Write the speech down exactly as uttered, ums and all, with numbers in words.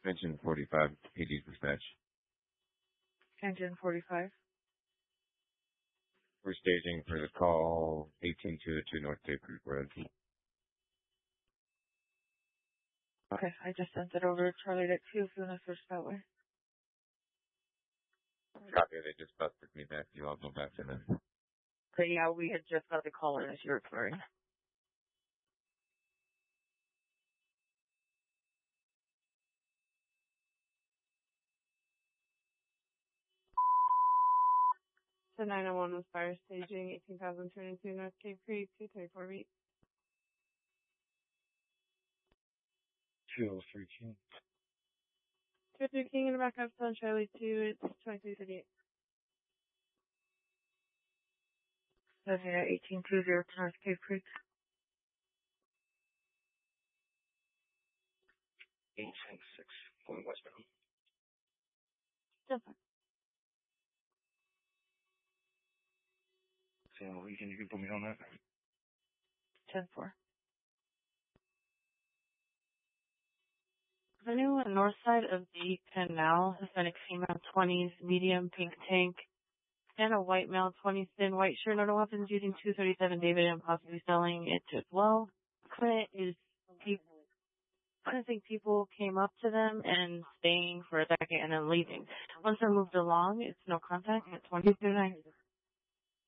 Engine forty-five, P D dispatch. Engine forty-five. We're staging for the call eighteen two two North Cave Creek Road. Okay, I just sent it over to Charlie Deck two if you want to switch that way. Copy, they just busted me back. You all go back to them. So yeah, we had just got the caller as you were referring. So nine oh one was fire staging, eighteen thousand two hundred two North Cave Creek, two thirty-four beat. two oh three King. two oh three King in the back up, on Charlie two, it's twenty-three thirty-eight. Okay, eighteen two zero North Cave Creek. eight ten six, going westbound. Still fine. So, you can, you can put me on that? ten four. The new north side of the canal, Hispanic female twenties, medium pink tank, and a white male twenties thin white shirt, no weapons, using two thirty-seven David and possibly selling it as well. Clint is, I think people came up to them and staying for a second and then leaving. Once they're moved along, it's no contact at twenty-two nine.